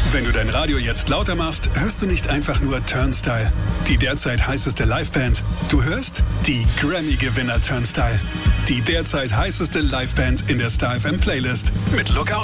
Wenn du dein Radio jetzt lauter machst, hörst du nicht einfach nur Turnstile, die derzeit heißeste Liveband. Du hörst die Grammy-Gewinner Turnstile, die derzeit heißeste Liveband in der Star FM Playlist mit Lookout